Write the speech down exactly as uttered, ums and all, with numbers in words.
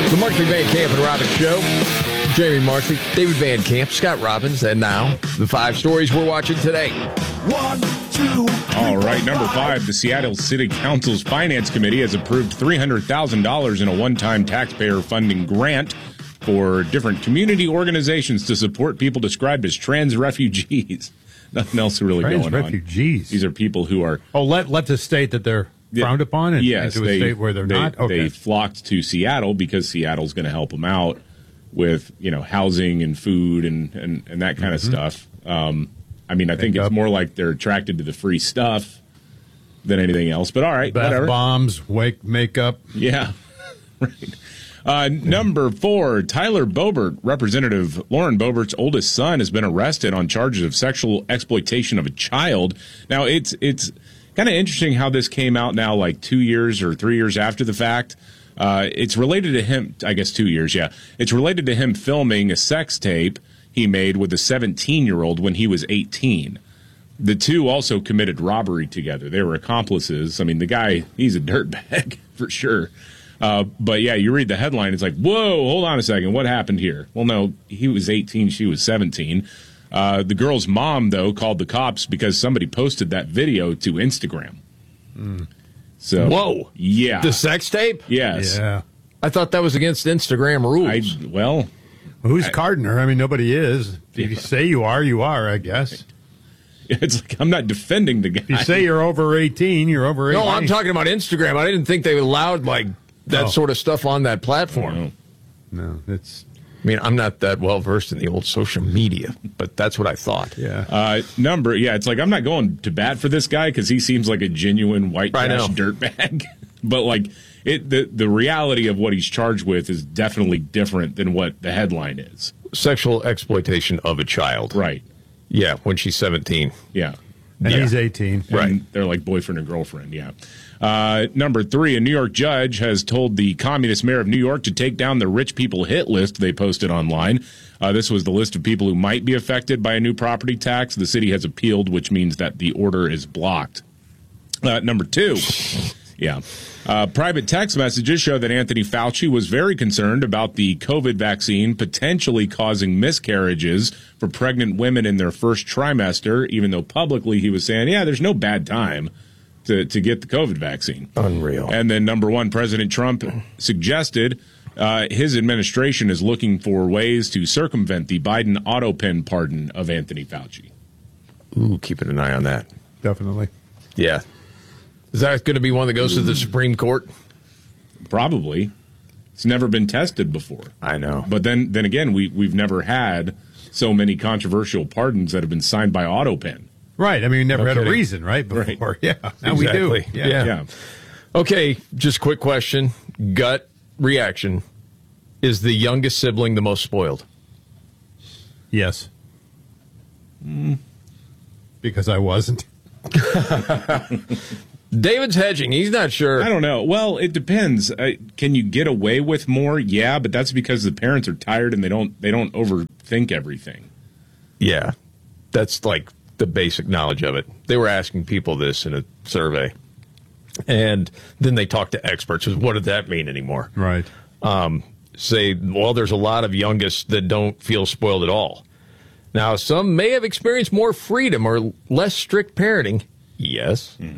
The Markley Van Camp and Robbins Show. Jamie Markley, David Van Camp, Scott Robbins, and now the five stories we're watching today. One, two, three, All right, number five, the Seattle City Council's Finance Committee has approved three hundred thousand dollars in a one-time taxpayer funding grant for different community organizations to support people described as trans refugees. Nothing else really trans going refugees. on. These are people who are... Oh, let, let the state that they're frowned upon and yes, into a they, state where they're they, not? Okay. They flocked to Seattle because Seattle's going to help them out with, you know, housing and food and, and, and that kind Mm-hmm. of stuff. Um, I mean, I Pick think it's up. more like they're attracted to the free stuff than anything else. But all right, Bath whatever. bombs, wake, makeup. Yeah, right. Uh, number four, Tyler Boebert, Representative Lauren Boebert's oldest son, has been arrested on charges of sexual exploitation of a child. Now, it's it's kind of interesting how this came out now, like two years or three years after the fact. Uh, it's related to him, I guess two years, yeah. It's related to him filming a sex tape he made with a seventeen-year-old when he was eighteen. The two also committed robbery together. They were accomplices. I mean, the guy, he's a dirtbag for sure. Uh, but, yeah, you read the headline, it's like, whoa, hold on a second, what happened here? Well, no, he was eighteen, she was seventeen. Uh, the girl's mom, though, called the cops because somebody posted that video to Instagram. Mm. So, Whoa. Yeah. The sex tape? Yes. Yeah. I thought that was against Instagram rules. I, well, Who's I- carding her? I mean, nobody is. If Yeah. you say you are, you are, I guess. it's like I'm not defending the guy. If you say you're over eighteen, you're over eighteen. no, I'm talking about Instagram. I didn't think they allowed like that Oh. sort of stuff on that platform. No, it's, I mean, I'm not that well versed in the old social media, but that's what I thought. yeah. Uh, number, yeah, it's like I'm not going to bat for this guy because he seems like a genuine white I trash know. dirtbag. But like it, the the reality of what he's charged with is definitely different than what the headline is. Sexual exploitation of a child. Right? Yeah, when she's seventeen. Yeah. and yeah. he's eighteen. And Right. they're like boyfriend and girlfriend. Yeah. Uh, number three, a New York judge has told the communist mayor of New York to take down the rich people hit list they posted online. Uh, this was the list of people who might be affected by a new property tax. The city has appealed, which means that the order is blocked. Uh, number two, yeah. Uh, private text messages show that Anthony Fauci was very concerned about the COVID vaccine potentially causing miscarriages for pregnant women in their first trimester, even though publicly he was saying, yeah, there's no bad time to, to get the COVID vaccine. Unreal. And then number one, President Trump suggested uh, his administration is looking for ways to circumvent the Biden auto pen pardon of Anthony Fauci. Ooh, keeping an eye on that. Definitely. Yeah. Is that going to be one that goes to the Supreme Court? Probably. It's never been tested before. I know. But then, then again, we, we've never had so many controversial pardons that have been signed by AutoPen. Right. I mean, we never No had kidding. a reason, right? Before. Right. Yeah. Now we do. Exactly. Yeah. Yeah. Okay, just quick question. Gut reaction. Is the youngest sibling the most spoiled? Yes. Because I wasn't. David's hedging. He's not sure. I don't know. Well, it depends. Uh, can you get away with more? Yeah, but that's because the parents are tired and they don't they don't overthink everything. Yeah, that's like the basic knowledge of it. They were asking people this in a survey. And then they talked to experts. What did that mean anymore? Right. Um, say, well, there's a lot of youngest that don't feel spoiled at all. Now, some may have experienced more freedom or less strict parenting. Yes.